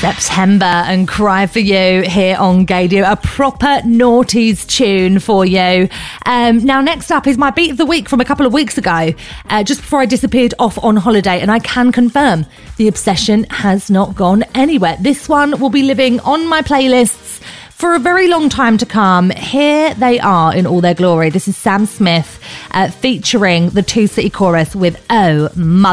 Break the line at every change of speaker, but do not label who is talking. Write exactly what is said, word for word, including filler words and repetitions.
September and Cry For You here on Gaydio. A proper noughties tune for you. Um, now, next up is my beat of the week from a couple of weeks ago, uh, just before I disappeared off on holiday. And I can confirm the obsession has not gone anywhere. This one will be living on my playlists for a very long time to come. Here they are in all their glory. This is Sam Smith uh, featuring the Two City Chorus with Oh Mother.